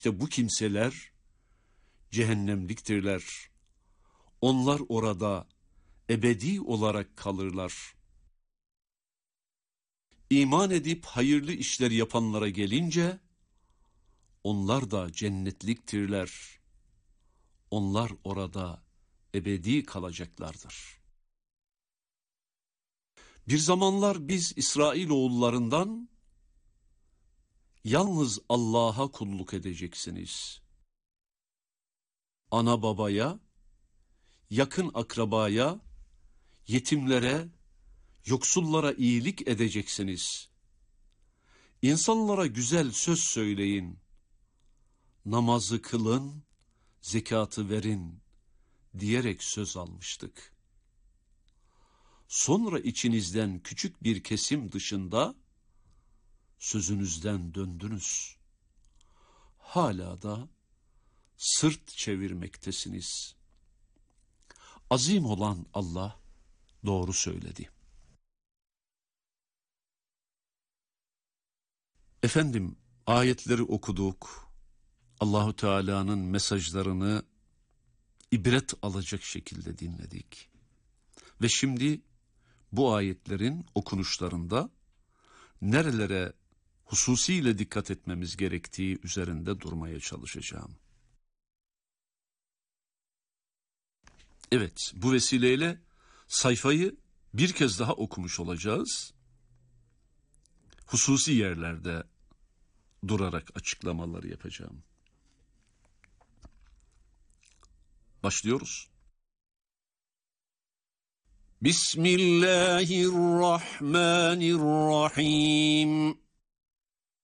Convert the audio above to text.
İşte bu kimseler cehennemliktirler. Onlar orada ebedi olarak kalırlar. İman edip hayırlı işler yapanlara gelince, onlar da cennetliktirler. Onlar orada ebedi kalacaklardır. Bir zamanlar biz İsrailoğullarından yalnız Allah'a kulluk edeceksiniz. Ana babaya, yakın akrabaya, yetimlere, yoksullara iyilik edeceksiniz. İnsanlara güzel söz söyleyin. Namazı kılın, zekatı verin diyerek söz almıştık. Sonra içinizden küçük bir kesim dışında sözünüzden döndünüz. Hala da sırt çevirmektesiniz. Azim olan Allah doğru söyledi. Efendim, ayetleri okuduk. Allahu Teala'nın mesajlarını ibret alacak şekilde dinledik. Ve şimdi bu ayetlerin okunuşlarında nerelere hususiyle dikkat etmemiz gerektiği üzerinde durmaya çalışacağım. Evet, bu vesileyle sayfayı bir kez daha okumuş olacağız. Hususi yerlerde durarak açıklamalar yapacağım. Başlıyoruz. Bismillahirrahmanirrahim.